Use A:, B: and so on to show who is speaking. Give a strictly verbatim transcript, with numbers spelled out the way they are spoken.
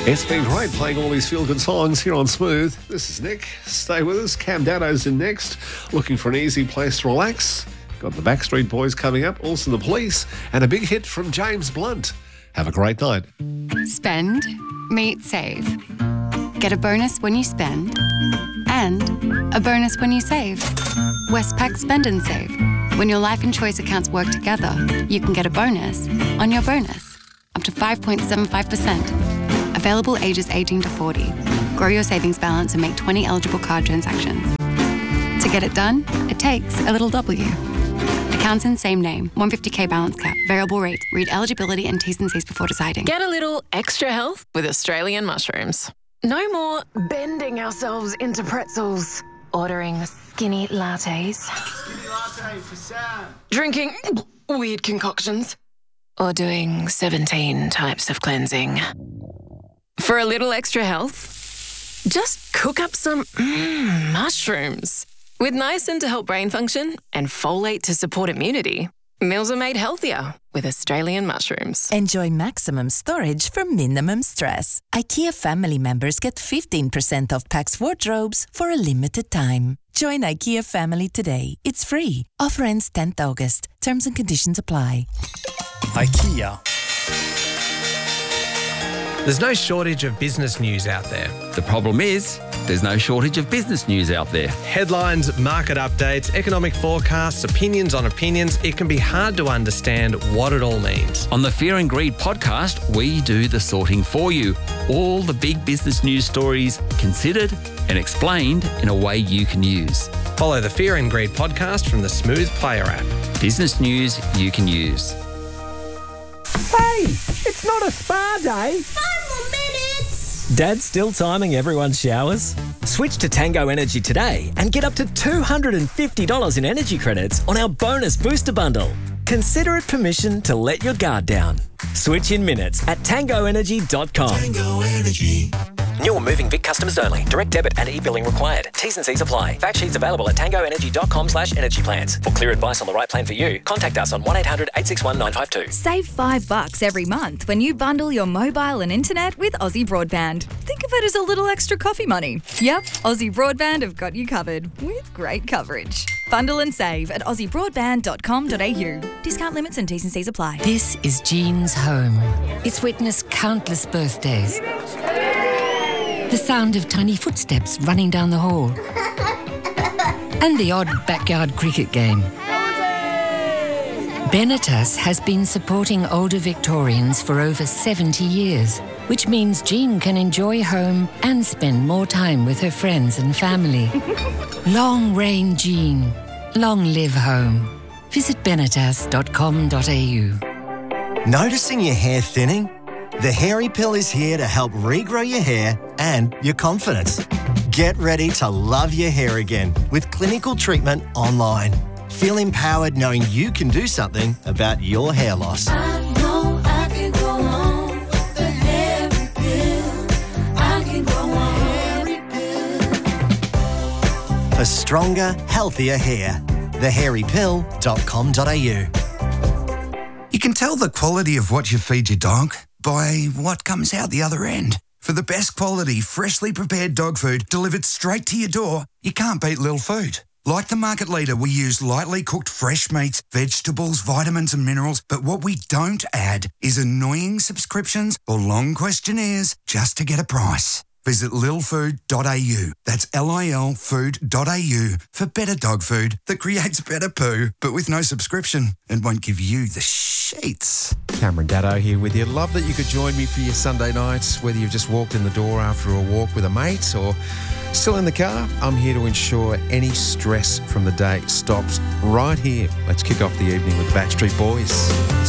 A: It's been great playing all these feel-good songs here on Smooth. This is Nick. Stay with us. Cam Daddo's in next. Looking for an easy place to relax? Got the Backstreet Boys coming up, also the Police, and a big hit from James Blunt. Have a great night.
B: Spend, meet, save. Get a bonus when you spend and a bonus when you save. Westpac Spend and Save. When your life and choice accounts work together, you can get a bonus on your bonus. Up to five point seven five percent. Available ages eighteen to forty. Grow your savings balance and make twenty eligible card transactions. To get it done, it takes a little W. Accounts in same name. one hundred fifty k balance cap. Variable rate. Read eligibility and T's and C's before deciding.
C: Get a little extra health with Australian mushrooms. No more bending ourselves into pretzels. Ordering skinny lattes.
D: Skinny latte for Sam.
C: Drinking weird concoctions. Or doing seventeen types of cleansing. For a little extra health, just cook up some mm, mushrooms. With niacin to help brain function and folate to support immunity, meals are made healthier with Australian mushrooms.
E: Enjoy maximum storage for minimum stress. IKEA family members get fifteen percent off Pax wardrobes for a limited time. Join IKEA family today. It's free. Offer ends tenth August. Terms and conditions apply.
F: IKEA. There's no shortage of business news out there.
G: The problem is, there's no shortage of business news out there.
F: Headlines, market updates, economic forecasts, opinions on opinions. It can be hard to understand what it all means.
G: On the Fear and Greed podcast, we do the sorting for you. All the big business news stories considered and explained in a way you can use.
F: Follow the Fear and Greed podcast from the Smooth Player app.
G: Business news you can use.
H: Hey, it's not a spa day.
I: Five more minutes.
H: Dad's still timing everyone's showers? Switch to Tango Energy today and get up to two hundred fifty dollars in energy credits on our bonus booster bundle. Consider it permission to let your guard down. Switch in minutes at tango energy dot com.
J: Tango Energy.
H: New or moving Vic customers only. Direct debit and e-billing required. T's and C's apply. Fact sheets available at tango energy dot com slash energy plans. For clear advice on the right plan for you, contact us on one eight hundred eight six one nine five two.
K: Save five bucks every month when you bundle your mobile and internet with Aussie Broadband. Think of it as a little extra coffee money. Yep, Aussie Broadband have got you covered with great coverage. Bundle and save at aussie broadband dot com dot a u. Discount limits and T's and C's apply.
L: This is Jean's home. It's witnessed countless birthdays. The sound of tiny footsteps running down the hall. And the odd backyard cricket game. Benetas has been supporting older Victorians for over seventy years, which means Jean can enjoy home and spend more time with her friends and family. Long reign Jean. Long live home. Visit benetas dot com dot a u.
M: Noticing your hair thinning? The Hairy Pill is here to help regrow your hair and your confidence. Get ready to love your hair again with clinical treatment online. Feel empowered knowing you can do something about your hair loss.
I: I know I can go on with the Hairy Pill. I can go on. Hairy Pill.
M: For stronger, healthier hair. the hairy pill dot com dot a u.
J: You can tell the quality of what you feed your dog by what comes out the other end. For the best quality, freshly prepared dog food delivered straight to your door, you can't beat Lil Food. Like the market leader, we use lightly cooked fresh meats, vegetables, vitamins and minerals, but what we don't add is annoying subscriptions or long questionnaires just to get a price. Visit lil food dot a u. That's L I L food dot a u for better dog food that creates better poo, but with no subscription and won't give you the sheets.
N: Cameron Daddo here with you. Love that you could join me for your Sunday nights, whether you've just walked in the door after a walk with a mate or still in the car. I'm here to ensure any stress from the day stops right here. Let's kick off the evening with the Backstreet Boys.